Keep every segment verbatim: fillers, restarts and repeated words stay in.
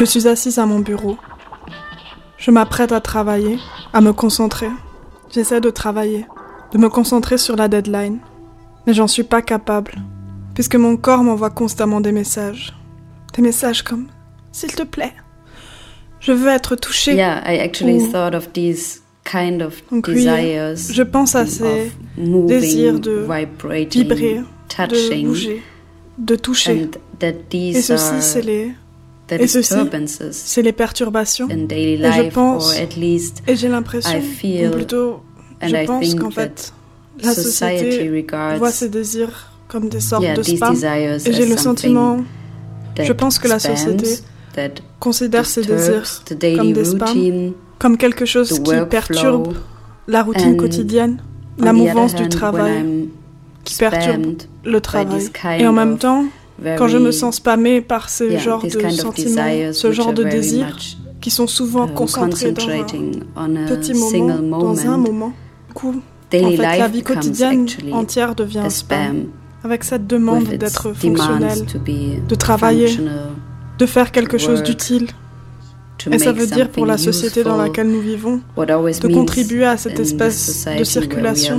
Je suis assise à mon bureau. Je m'apprête à travailler, à me concentrer. J'essaie de travailler, de me concentrer sur la deadline. Mais j'en suis pas capable, puisque mon corps m'envoie constamment des messages. Des messages comme « S'il te plaît, je veux être touchée ». Yeah, I actually Ou... thought of these kind of Donc, desires. Oui, je pense à ces moving, désirs de vibrer, touching, de bouger, de toucher. Et ceci, c'est les... Et ceci, c'est les perturbations. Et je pense, et j'ai l'impression, ou plutôt, je pense qu'en fait, la société voit ces désirs comme des sortes yeah, de spam. Et j'ai le sentiment, je pense que la société considère ces désirs comme des spams, comme quelque chose qui perturbe la routine quotidienne, la mouvance du travail, qui perturbe le travail. Et en même temps, quand je me sens spammée par ce yeah, genre de sentiments, ce genre de désirs, qui sont souvent uh, concentrés dans un petit moment, moment, dans un moment, du coup, en fait, la vie quotidienne entière devient un spam, avec cette demande d'être fonctionnel, de travailler, de faire quelque chose d'utile. Et ça veut dire pour la société dans laquelle nous vivons, de contribuer à cette espèce de circulation.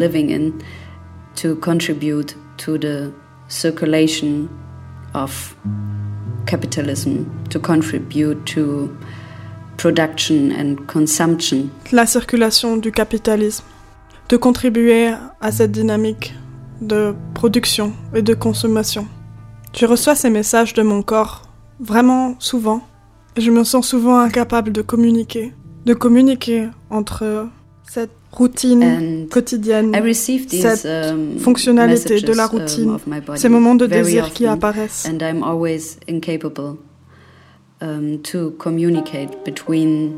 To contribute to the circulation of capitalism, to contribute to production and consumption. La circulation du capitalisme, de contribuer à cette dynamique de production et de consommation. Je reçois ces messages de mon corps vraiment souvent, et je me sens souvent incapable de communiquer, de communiquer entre cette routine and quotidienne, cette um, fonctionnalité de la routine, um, ces moments de désir qui apparaissent. And I'm always incapable um, to communicate between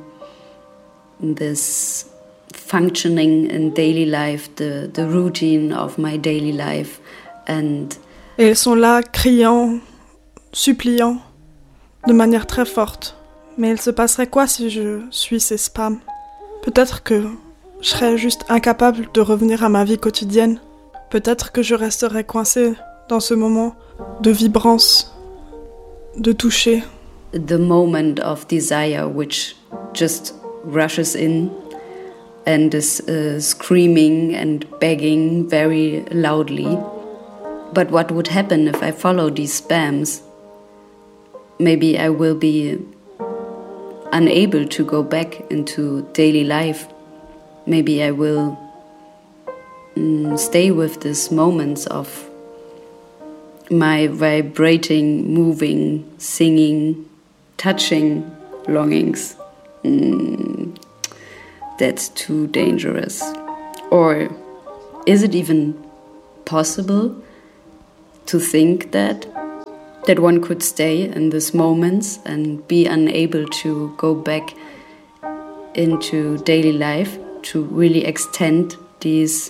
this functioning in daily life, the, the routine of my daily life, and et elles sont là, criant, suppliant, de manière très forte. Mais il se passerait quoi si je suis ces spams ? Peut-être que je serais juste incapable de revenir à ma vie quotidienne. Peut-être que je resterais coincée dans ce moment de vibrance, de toucher. The moment of desire which just rushes in and is uh, screaming and begging very loudly. But what would happen if I follow these spams? Maybe I will be unable to go back into daily life. Maybe I will mm, stay with these moments of my vibrating, moving, singing, touching longings. Mm, that's too dangerous. Or is it even possible to think that that one could stay in these moments and be unable to go back into daily life, to really extend these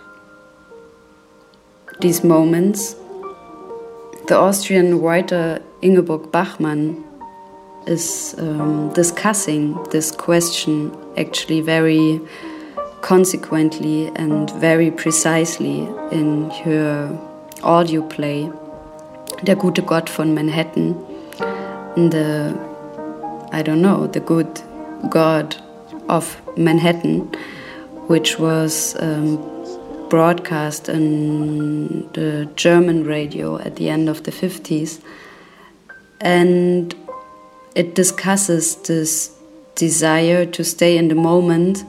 these moments? The Austrian writer Ingeborg Bachmann is um, discussing this question actually very consequently and very precisely in her audio play Der gute Gott von Manhattan. The, I don't know, the good God of Manhattan, which was um, broadcast on the German radio at the end of the fifties. And it discusses this desire to stay in the moment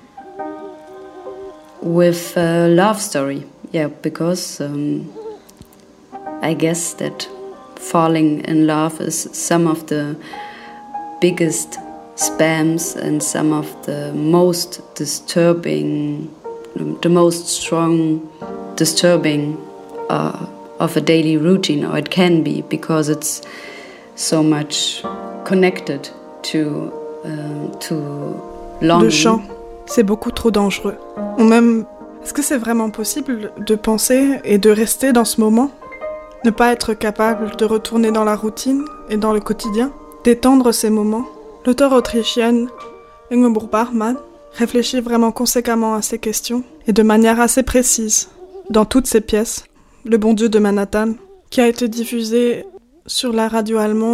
with a love story. Yeah, because um, I guess that falling in love is some of the biggest spams and some of the most disturbing, the most strong disturbing uh, of a daily routine, or it can be, because it's so much connected to, uh, to longing. Le chant, c'est beaucoup trop dangereux. Ou même, est-ce que c'est vraiment possible de penser et de rester dans ce moment ? Ne pas être capable de retourner dans la routine et dans le quotidien, d'étendre ces moments. L'auteure autrichienne Ingeborg Bachmann réfléchit vraiment conséquemment à ces questions et de manière assez précise dans toutes ses pièces. Le bon Dieu de Manhattan, qui a été diffusé sur la radio allemande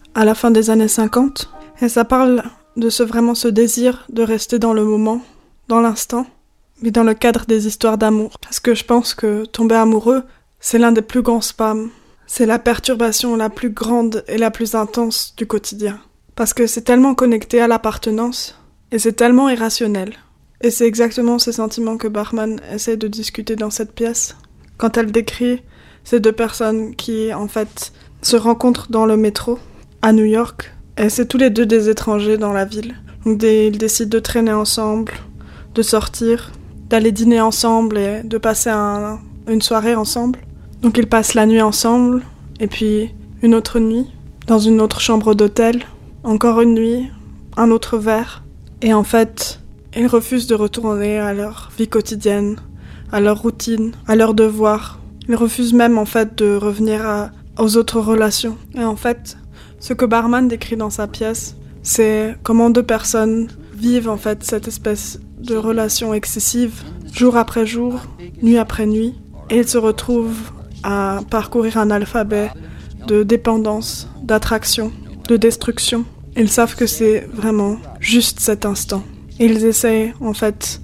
à la fin des années cinquante. Et ça parle de ce vraiment ce désir de rester dans le moment, dans l'instant, mais dans le cadre des histoires d'amour. Parce que je pense que tomber amoureux, c'est l'un des plus grands spams. C'est la perturbation la plus grande et la plus intense du quotidien. Parce que c'est tellement connecté à l'appartenance, et c'est tellement irrationnel. Et c'est exactement ces sentiments que Bachman essaie de discuter dans cette pièce. Quand elle décrit ces deux personnes qui, en fait, se rencontrent dans le métro, à New York, et c'est tous les deux des étrangers dans la ville. Donc des, ils décident de traîner ensemble, de sortir, d'aller dîner ensemble et de passer un, une soirée ensemble. Donc ils passent la nuit ensemble, et puis une autre nuit, dans une autre chambre d'hôtel, encore une nuit, un autre verre. Et en fait, ils refusent de retourner à leur vie quotidienne, à leur routine, à leurs devoirs. Ils refusent même en fait de revenir à, aux autres relations. Et en fait, ce que Barman décrit dans sa pièce, c'est comment deux personnes vivent en fait cette espèce de relation excessive, jour après jour, nuit après nuit, et ils se retrouvent à parcourir un alphabet de dépendance, d'attraction, de destruction. Ils savent que c'est vraiment juste cet instant. Et ils essayent en fait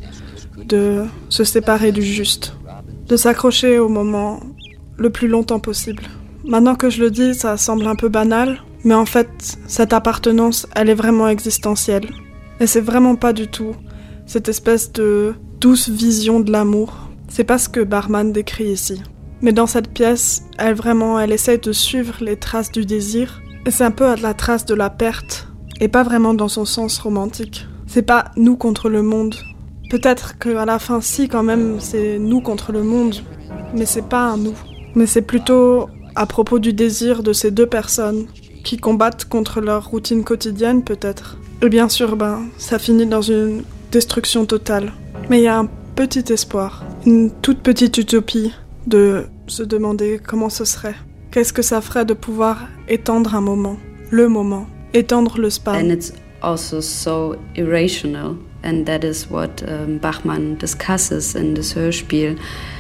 de se séparer du juste, de s'accrocher au moment le plus longtemps possible. Maintenant que je le dis, ça semble un peu banal, mais en fait, cette appartenance, elle est vraiment existentielle. Et c'est vraiment pas du tout cette espèce de douce vision de l'amour. C'est pas ce que Barman décrit ici. Mais dans cette pièce, elle vraiment, elle essaie de suivre les traces du désir, et c'est un peu à la trace de la perte, et pas vraiment dans son sens romantique. C'est pas nous contre le monde. Peut-être qu'à la fin, si, quand même, c'est nous contre le monde, mais c'est pas un nous. Mais c'est plutôt à propos du désir de ces deux personnes qui combattent contre leur routine quotidienne, peut-être. Et bien sûr, ben, ça finit dans une destruction totale. Mais il y a un petit espoir, une toute petite utopie de se demander comment ce serait. Qu'est-ce que ça ferait de pouvoir étendre un moment, le moment, étendre le span. And it's also so irrational, and that is what um, Bachman discusses in this Hörspiel,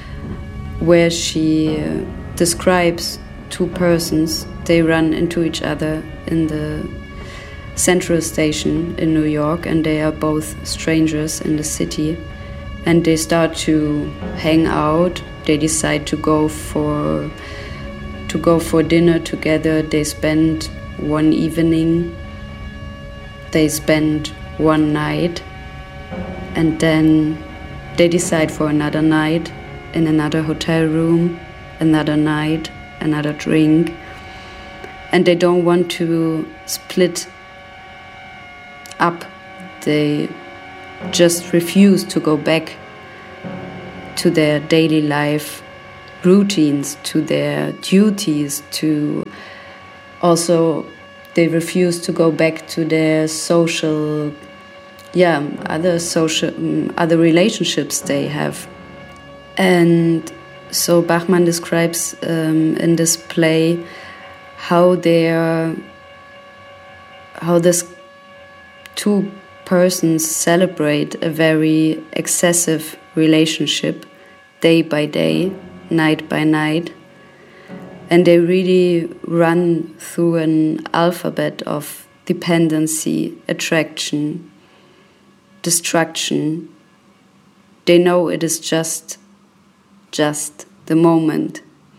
where she uh, describes two persons. They run into each other in the Central Station in New York, and they are both strangers in the city, and they start to hang out. They decide to go for to go for dinner together. They spend one evening, they spend one night, and then they decide for another night in another hotel room, another night, another drink, and they don't want to split up. They just refuse to go back to their daily life routines, to their duties, to also they refuse to go back to their social, yeah, other social, other relationships they have. And so Bachman describes um, in this play how they are, how this two persons celebrate a very excessive relationship day by day, night by night, and they really run through an alphabet of dependency, attraction, destruction. They know it is just just the moment,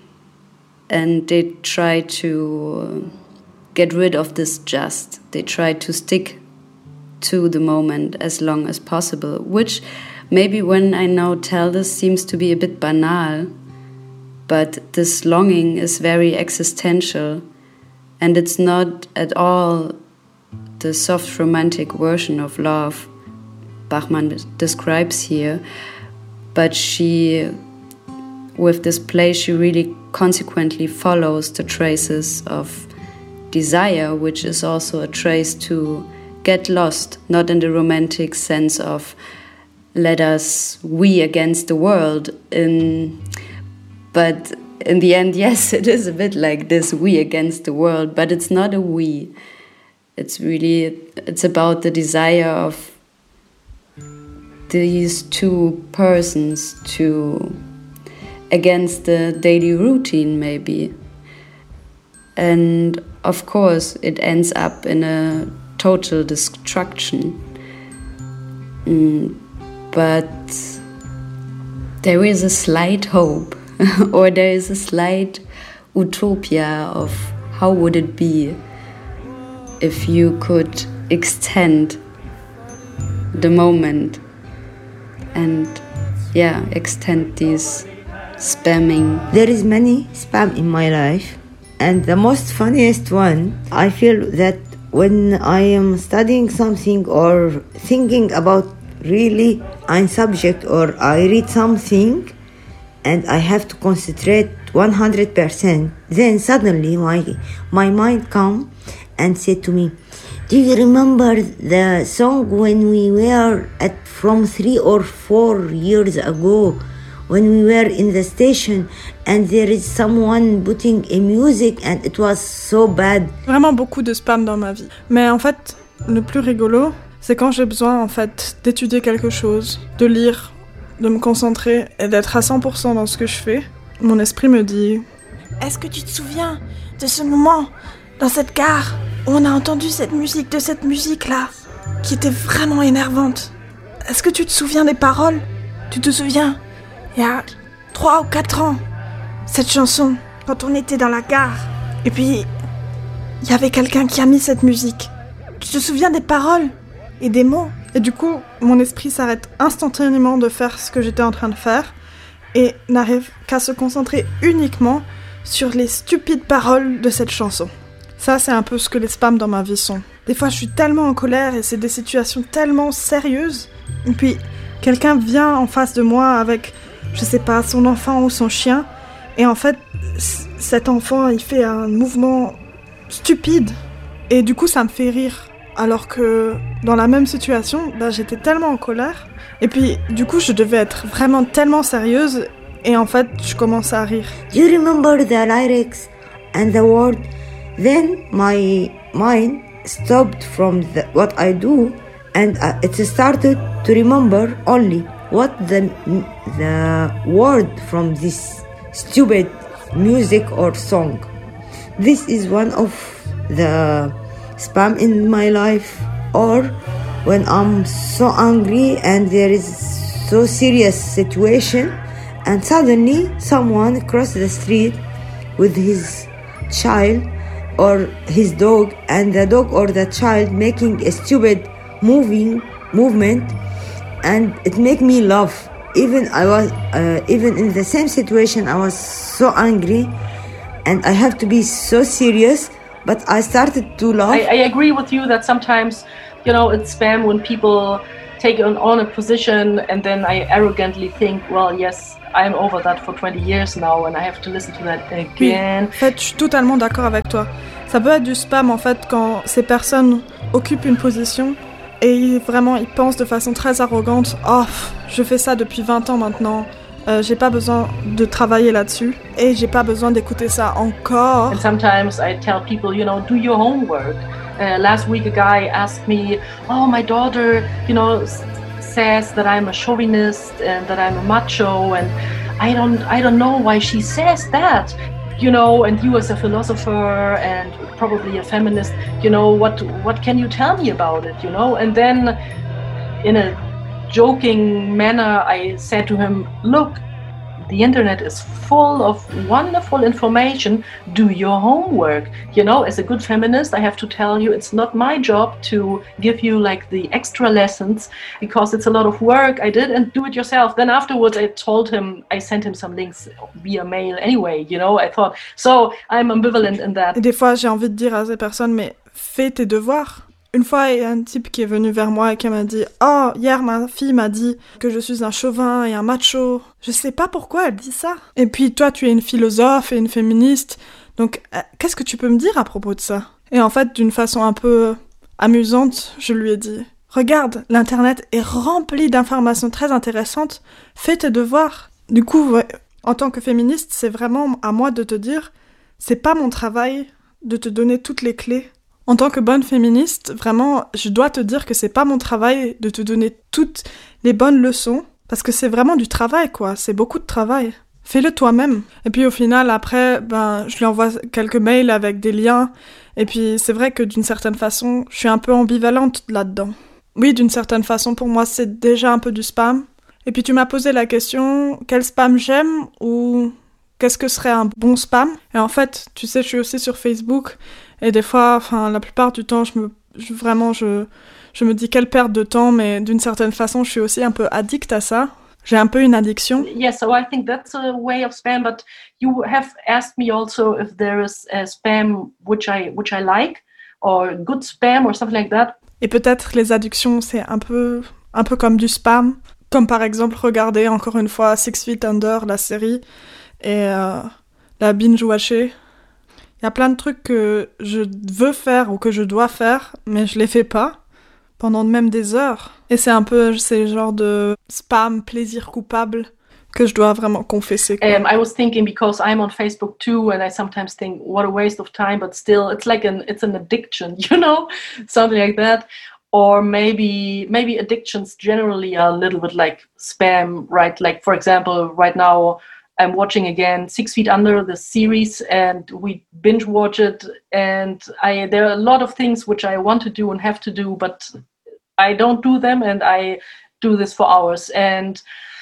and they try to get rid of this just. They try to stick to the moment as long as possible, which maybe when I now tell this seems to be a bit banal, but this longing is very existential, and it's not at all the soft romantic version of love Bachman describes here, but she, with this play, she really consequently follows the traces of desire, which is also a trace to get lost, not in the romantic sense of let us we against the world, in, but in the end, yes, it is a bit like this we against the world, but it's not a we. It's really, it's about the desire of these two persons to, against the daily routine maybe. And of course, it ends up in a total destruction. Mm, but there is a slight hope, or there is a slight utopia of how would it be if you could extend the moment and, yeah, extend these spamming. There is many spam in my life, and the most funniest one, I feel that when I am studying something or thinking about really a subject, or I read something and I have to concentrate one hundred percent, then suddenly my my mind come and said to me, do you remember the song when we were at from three or four years ago, when we were in the station and there is someone putting a music and it was so bad. Vraiment beaucoup de spam dans ma vie. Mais en fait, le plus rigolo, c'est quand j'ai besoin en fait d'étudier quelque chose, de lire, de me concentrer et d'être à cent pour cent dans ce que je fais. Mon esprit me dit: est-ce que tu te souviens de ce moment dans cette gare où on a entendu cette musique, de cette musique-là, qui était vraiment énervante? Est-ce que tu te souviens des paroles? Tu te souviens, il y a trois ou quatre ans, cette chanson, quand on était dans la gare, et puis il y avait quelqu'un qui a mis cette musique. Tu te souviens des paroles et des mots? Et du coup, mon esprit s'arrête instantanément de faire ce que j'étais en train de faire et n'arrive qu'à se concentrer uniquement sur les stupides paroles de cette chanson. Ça, c'est un peu ce que les spams dans ma vie sont. Des fois, je suis tellement en colère et c'est des situations tellement sérieuses. Et puis, quelqu'un vient en face de moi avec, je sais pas, son enfant ou son chien. Et en fait, c- cet enfant, il fait un mouvement stupide. Et du coup, ça me fait rire. Alors que dans la même situation, bah, j'étais tellement en colère. Et puis, du coup, je devais être vraiment tellement sérieuse. Et en fait, je commence à rire. Do you remember the lyrics and the word? Then my mind stopped from the, what I do, and uh, it started to remember only what the the word from this stupid music or song. This is one of the spam in my life, or when I'm so angry and there is so serious situation, and suddenly someone across the street with his child or his dog, and the dog or the child making a stupid moving movement, and it make me laugh. Even I was uh, even in the same situation, I was so angry and I have to be so serious, but I started to laugh. I, I agree with you that sometimes, you know, it's spam when people take on, on a position and then I arrogantly think, well, yes, I'm over that for twenty years now and I have to listen to that again. Oui, en fait, je suis totalement d'accord avec toi. Ça peut être du spam, en fait, quand ces personnes occupent une position et vraiment, ils pensent de façon très arrogante, « Oh, je fais ça depuis vingt ans maintenant, euh, j'ai pas besoin de travailler là-dessus et j'ai pas besoin d'écouter ça encore. » And sometimes I tell people, you know, do your homework. Uh, last week a guy asked me, oh, my daughter, you know, s- says that I'm a chauvinist and that I'm a macho, and I don't I don't know why she says that, you know, and you as a philosopher and probably a feminist, you know, what what can you tell me about it, you know? And then in a joking manner I said to him, look, the internet is full of wonderful information. Do your homework. You know, as a good feminist, I have to tell you, it's not my job to give you like the extra lessons because it's a lot of work. I did, and do it yourself. Then afterwards, I told him, I sent him some links via mail anyway, you know, I thought. So I'm ambivalent in that. Et des fois, j'ai envie de dire à ces personnes, mais fais tes devoirs. Une fois, il y a un type qui est venu vers moi et qui m'a dit « Oh, hier, ma fille m'a dit que je suis un chauvin et un macho. Je sais pas pourquoi elle dit ça. Et puis toi, tu es une philosophe et une féministe. Donc, euh, qu'est-ce que tu peux me dire à propos de ça ?» Et en fait, d'une façon un peu amusante, je lui ai dit « Regarde, l'internet est rempli d'informations très intéressantes. Fais tes devoirs. » Du coup, ouais, en tant que féministe, c'est vraiment à moi de te dire « C'est pas mon travail de te donner toutes les clés. » En tant que bonne féministe, vraiment, je dois te dire que c'est pas mon travail de te donner toutes les bonnes leçons, parce que c'est vraiment du travail, quoi. C'est beaucoup de travail. fais-le toi-même. Et puis au final, après, ben, je lui envoie quelques mails avec des liens. Et puis c'est vrai que d'une certaine façon, je suis un peu ambivalente là-dedans. Oui, d'une certaine façon, pour moi, c'est déjà un peu du spam. Et puis tu m'as posé la question, quel spam j'aime ou qu'est-ce que serait un bon spam? Et en fait, tu sais, je suis aussi sur Facebook et des fois, enfin, la plupart du temps, je me, je, vraiment, je, je me dis quelle perte de temps, mais d'une certaine façon, je suis aussi un peu addict à ça. J'ai un peu une addiction. Yes, so I think that's a way of spam, but you have asked me also if there is a spam which I which I like or good spam or something like that. Et peut-être les addictions, c'est un peu un peu comme du spam, comme par exemple regarder encore une fois Six Feet Under, la série, et euh, la binge-watcher. Il y a plein de trucs que je veux faire ou que je dois faire, mais je les fais pas pendant même des heures. Et c'est un peu ces genres de spam, plaisir coupable que je dois vraiment confesser. Um, I was thinking because I'm on Facebook too, and I sometimes think what a waste of time, but still it's like an it's an addiction, you know, something like that. Or maybe maybe addictions generally are a little bit like spam, right? Like for example, right now I'm watching again Six Feet Under, the series, and we binge watch it. And I there are a lot of things which I want to do and have to do, but I don't do them, and I do this for hours. And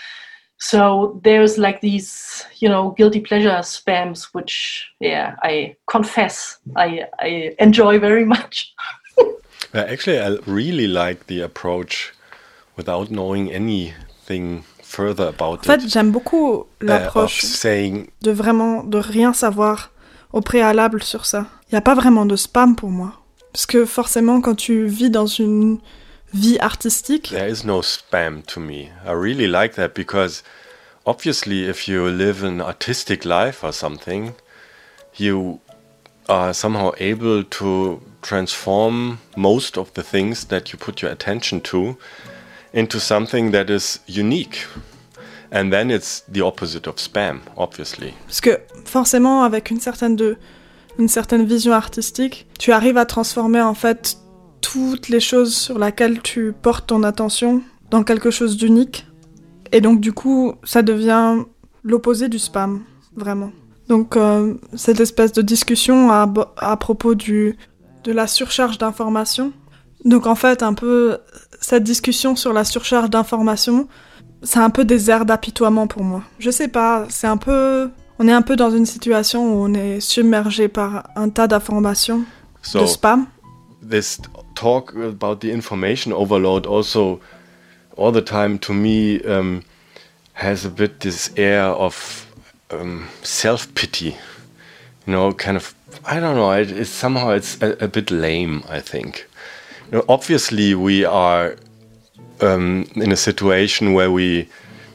so there's like these, you know, guilty pleasure spams, which, yeah, I confess I, I enjoy very much. uh, actually, I really like the approach without knowing anything further about it. En fait, j'aime beaucoup l'approche uh, saying... de vraiment de rien savoir au préalable sur ça. Il n'y a pas vraiment de spam pour moi. Parce que forcément, quand tu vis dans une vie artistique... There is no spam to me. I really like that because obviously if you live an artistic life or something, you are somehow able to transform most of the things that you put your attention to into something that is unique. And then it's the opposite of spam, obviously. Parce que forcément, avec une certaine, de, une certaine vision artistique, tu arrives à transformer en fait toutes les choses sur lesquelles tu portes ton attention dans quelque chose d'unique. Et donc du coup, ça devient l'opposé du spam, vraiment. Donc euh, cette espèce de discussion à, à propos du, de la surcharge d'informations. Donc en fait, un peu, cette discussion sur la surcharge d'informations, c'est un peu des airs d'apitoiement pour moi. Je sais pas, c'est un peu... On est un peu dans une situation où on est submergé par un tas d'informations, so, de spam. This talk about the information overload also all the time to me um, has a bit this air of um, self-pity. You know, kind of, I don't know, it, it's somehow it's a, a bit lame, I think. You know, obviously we are um, in a situation where we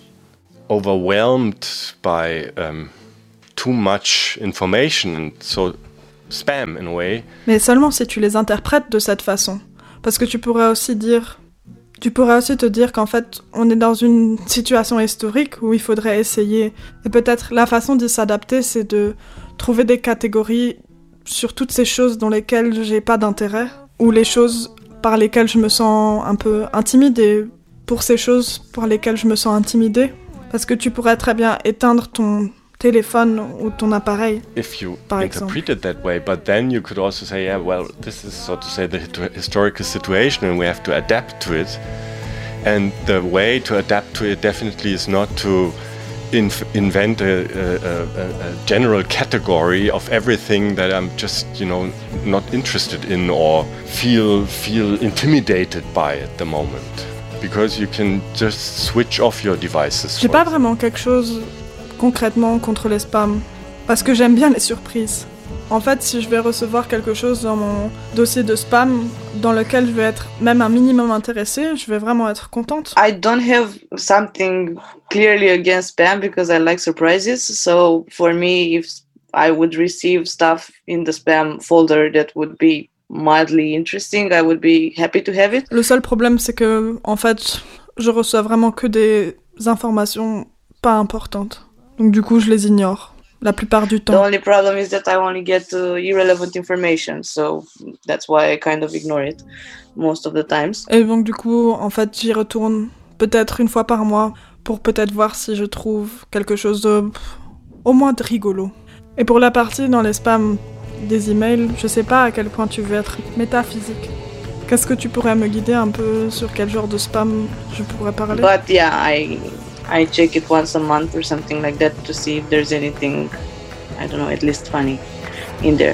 overwhelmed by um, too much information and so spam in a way. Mais seulement si tu les interprètes de cette façon. Parce que tu pourrais aussi dire, tu pourrais aussi te dire qu'en fait, on est dans une situation historique où il faudrait essayer. Et peut-être la façon d'y s'adapter, c'est de trouver des catégories sur toutes ces choses dans lesquelles j'ai pas d'intérêt, ou les choses par lesquelles je me sens un peu intimidée, pour ces choses par lesquelles je me sens intimidée. Parce que tu pourrais très bien éteindre ton téléphone ou ton appareil, if you par interpret exemple. it that way, but then you could also say, yeah, well, this is so to say the historical situation and we have to adapt to it. And the way to adapt to it definitely is not to inf- invent a, a, a, a general category of everything that I'm just, you know, not interested in or feel feel intimidated by at the moment. Because you can just switch off your devices. J'ai pas vraiment quelque chose concrètement contre les spams, parce que j'aime bien les surprises. En fait, si je vais recevoir quelque chose dans mon dossier de spam dans lequel je vais être même un minimum intéressée, je vais vraiment être contente. I don't have something clearly against spam because I like surprises. So for me, if I would receive stuff in the spam folder that would be mildly interesting, I would be happy to have it. Le seul problème, c'est que, en fait, je reçois vraiment que des informations pas importantes. Donc du coup, je les ignore la plupart du temps. The only problem is that I only get uh, irrelevant information, so that's why I kind of ignore it most of the times. Et donc du coup, en fait, j'y retourne peut-être une fois par mois pour peut-être voir si je trouve quelque chose de, au moins de rigolo. Et pour la partie dans les spams des emails, je sais pas à quel point tu veux être métaphysique. Qu'est-ce que tu pourrais me guider un peu sur quel genre de spam je pourrais parler? But yeah, I I check it once a month or something like that to see if there's anything, I don't know, at least funny in there.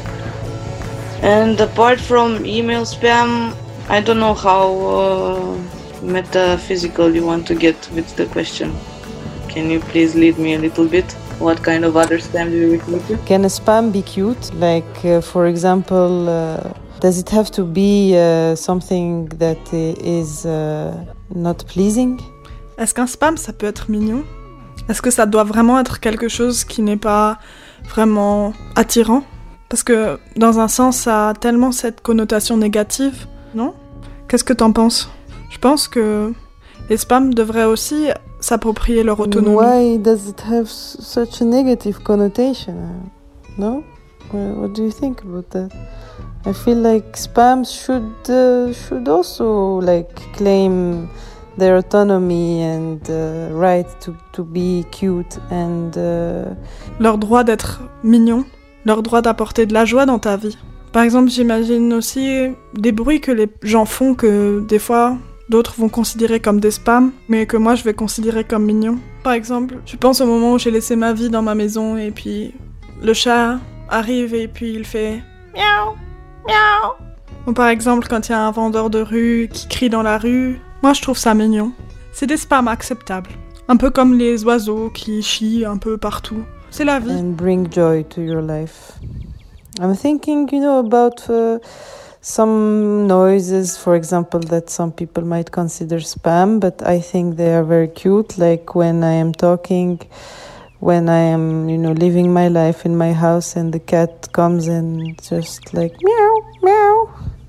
And apart from email spam, I don't know how uh, metaphysical you want to get with the question. Can you please lead me a little bit? What kind of other spam do you refer to? Can a spam be cute? Like, uh, for example, uh, does it have to be uh, something that is uh, not pleasing? Est-ce qu'un spam, ça peut être mignon? Est-ce que ça doit vraiment être quelque chose qui n'est pas vraiment attirant? Parce que, dans un sens, ça a tellement cette connotation négative, non? Qu'est-ce que t'en penses? Je pense que les spams devraient aussi s'approprier leur autonomie. Why does it have such a negative connotation? No? What do you think about that? I feel like spams should uh, should also like claim their autonomy and uh, right to to be cute and uh... leur droit d'être mignon, leur droit d'apporter de la joie dans ta vie. Par exemple, j'imagine aussi des bruits que les gens font que des fois d'autres vont considérer comme des spams, mais que moi je vais considérer comme mignons. Par exemple, je pense au moment où j'ai laissé ma vie dans ma maison et puis le chat arrive et puis il fait miaou, miaou. Ou par exemple quand il y a un vendeur de rue qui crie dans la rue, moi je trouve ça mignon. C'est des spams acceptables. Un peu comme les oiseaux qui chient un peu partout. C'est la vie. And bring joy to your life. I'm thinking, you know, about uh, some noises, for example, that some people might consider spam, but I think they are very cute, like when I am talking, when I am, you know, living my life in my house and the cat comes and just like meow, meow.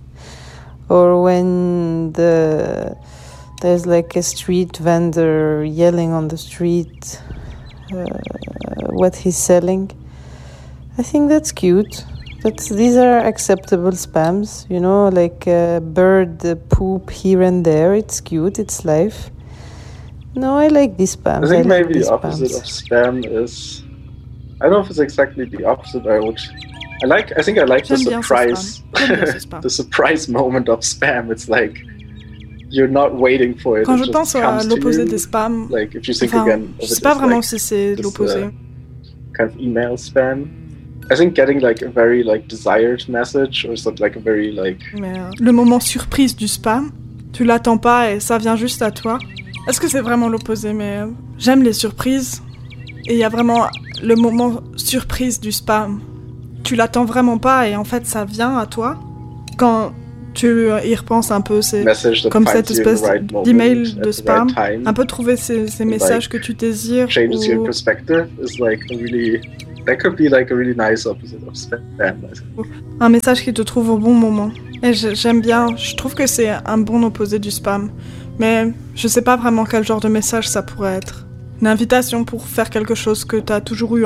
Or when the there's like a street vendor yelling on the street uh, what he's selling. I think that's cute. But these are acceptable spams, you know, like a bird poop here and there. It's cute, it's life. No, I like these spams. I think I maybe like the opposite spams. of spam is... I don't know if it's exactly the opposite. I would... I like. I think I like the surprise, the surprise moment of spam. It's like you're not waiting for it. Quand it je pense à l'opposé des spams, like if you think enfin, again, je sais pas vraiment si c'est l'opposé. Kind of email spam. I think getting like a very like desired message or something like a very like. Mais euh, le moment surprise du spam, tu l'attends pas et ça vient juste à toi. Est-ce que c'est vraiment l'opposé? Mais euh, j'aime les surprises et il y a vraiment le moment surprise du spam. Tu l'attends vraiment pas et en fait ça vient à toi. Quand tu y repenses un peu, c'est comme cette espèce right d'email de spam, right un peu trouver ces, ces messages like, que tu désires. Changes ou... your perspective is like a really, that could be like a really nice opposite of spam. Un message qui te trouve au bon moment. Et j'aime bien, je trouve que c'est un bon opposé du spam. Mais je sais pas vraiment quel genre de message ça pourrait être. Une invitation pour faire quelque chose que t'as toujours eu